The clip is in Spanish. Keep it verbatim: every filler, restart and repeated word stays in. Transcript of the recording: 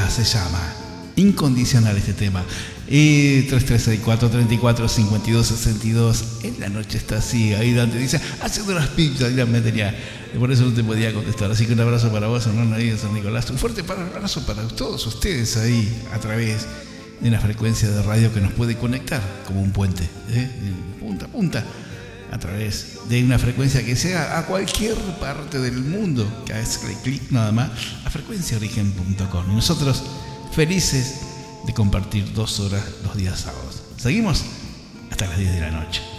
se llama Incondicional este tema. Y tres tres seis cuatro, treinta y cuatro, cincuenta y dos, sesenta y dos. En la noche está así. Ahí Dante dice, haciendo las pizzas. Ya me tenía. Por eso no te podía contestar. Así que un abrazo para vos, hermano, ahí de San Nicolás. Un fuerte abrazo para todos ustedes ahí a través de una frecuencia de radio que nos puede conectar como un puente, ¿eh? punta a punta, a través de una frecuencia que sea a cualquier parte del mundo, que hagas clic nada más a frecuencia origen punto com. Y nosotros felices de compartir dos horas los días sábados. Seguimos hasta las diez de la noche.